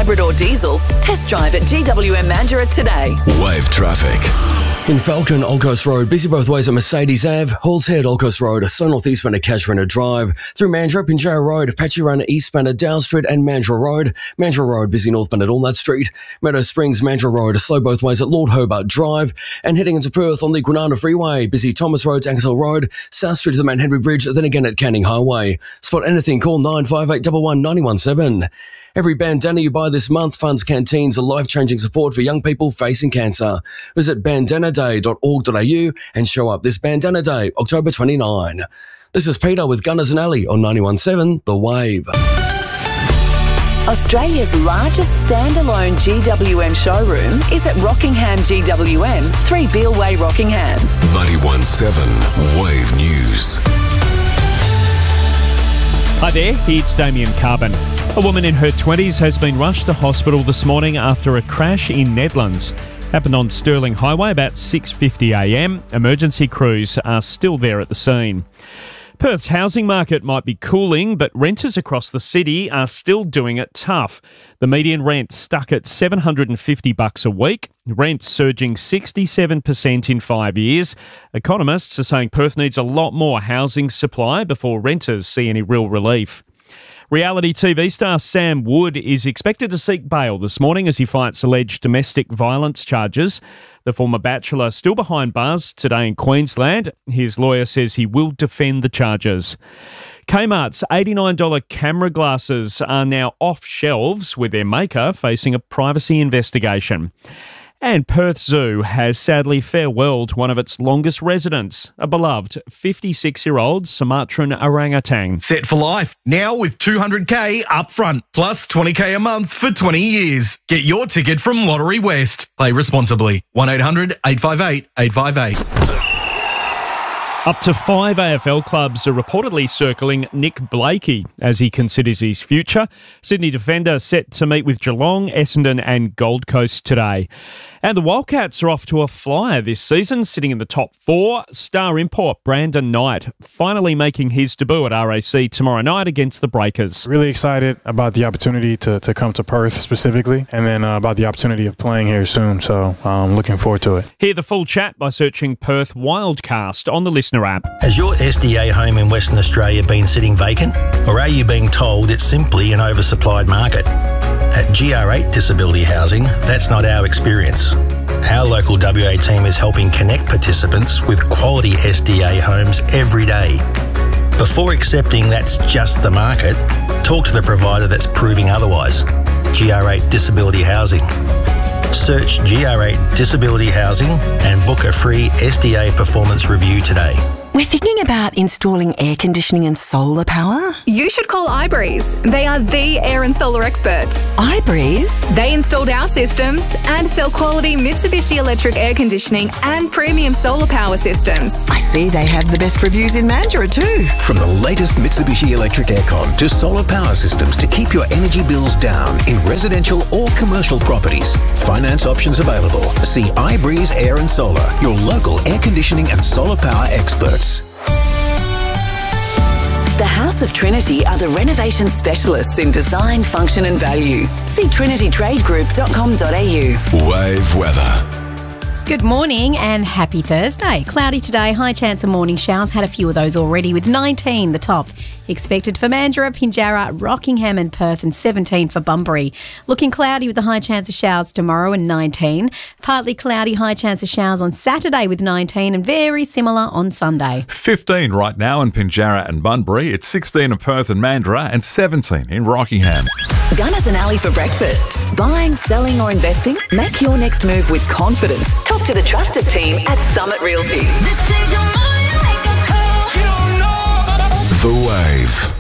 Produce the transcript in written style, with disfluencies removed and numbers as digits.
hybrid or diesel? Test drive at GWM Mandurah today. Wave traffic. In Falcon, Old Coast Road, busy both ways at Mercedes Ave, Halls Head, Old Coast Road, slow northeastbound at Casuarina Drive, through Mandurah, Pinjarra Road, Patchy Run eastbound at Dowell Street and Mandurah Road, busy northbound at Allnut Street, Meadow Springs, Mandurah Road, slow both ways at Lord Hobart Drive, and heading into Perth on the Kwinana Freeway, busy Thomas Road, Angle Road, South Street to the Mount Henry Bridge, then again at Canning Highway. Spot anything, call 958 11 917. Every bandana you buy this month funds Canteen's life-changing support for young people facing cancer. Visit bandanaday.org.au and show up this Bandana Day, October 29. This is Peter with Gunners and Alley on 91.7 The Wave. Australia's largest standalone GWM showroom is at Rockingham GWM, 3 Beale Way, Rockingham. 91.7 Wave News. Hi there, it's Damien Carbon. A woman in her 20s has been rushed to hospital this morning after a crash in Nedlands. Happened on Stirling Highway about 6:50am. Emergency crews are still there at the scene. Perth's housing market might be cooling, but renters across the city are still doing it tough. The median rent stuck at $750 a week, rent surging 67% in 5 years. Economists are saying Perth needs a lot more housing supply before renters see any real relief. Reality TV star Sam Wood is expected to seek bail this morning as he fights alleged domestic violence charges. The former Bachelor still behind bars today in Queensland. His lawyer says he will defend the charges. Kmart's $89 camera glasses are now off shelves, with their maker facing a privacy investigation. And Perth Zoo has sadly farewelled one of its longest residents, a beloved 56-year-old Sumatran orangutan. Set for life, now with $200k up front, plus $20k a month for 20 years. Get your ticket from Lottery West. Play responsibly. 1-800-858-858. Up to 5 AFL clubs are reportedly circling Nick Blakey as he considers his future. Sydney defender set to meet with Geelong, Essendon and Gold Coast today. And the Wildcats are off to a flyer this season, sitting in the top 4. Star import Brandon Knight finally making his debut at RAC tomorrow night against the Breakers. Really excited about the opportunity to come to Perth specifically, and then about the opportunity of playing here soon. So I'm looking forward to it. Hear the full chat by searching Perth Wildcast on the Listener app. Has your SDA home in Western Australia been sitting vacant? Or are you being told it's simply an oversupplied market? At GR8 Disability Housing, that's not our experience. Our local WA team is helping connect participants with quality SDA homes every day. Before accepting that's just the market, talk to the provider that's proving otherwise. GR8 Disability Housing. Search GR8 Disability Housing and book a free SDA performance review today. We're thinking about installing air conditioning and solar power. You should call iBreeze. They are the air and solar experts. iBreeze? They installed our systems and sell quality Mitsubishi electric air conditioning and premium solar power systems. I see they have the best reviews in Mandurah too. From the latest Mitsubishi electric aircon to solar power systems to keep your energy bills down in residential or commercial properties. Finance options available. See iBreeze Air and Solar, your local air conditioning and solar power experts. The House of Trinity are the renovation specialists in design, function and value. See trinitytradegroup.com.au. Wave weather. Good morning and happy Thursday. Cloudy today, high chance of morning showers. Had a few of those already with 19 the top. Expected for Mandurah, Pinjarra, Rockingham and Perth and 17 for Bunbury. Looking cloudy with a high chance of showers tomorrow and 19. Partly cloudy, high chance of showers on Saturday with 19 and very similar on Sunday. 15 right now in Pinjarra and Bunbury. It's 16 in Perth and Mandurah and 17 in Rockingham. Gunners and Alley for breakfast. Buying, selling or investing? Make your next move with confidence. Talk to the trusted team at Summit Realty. The Wave.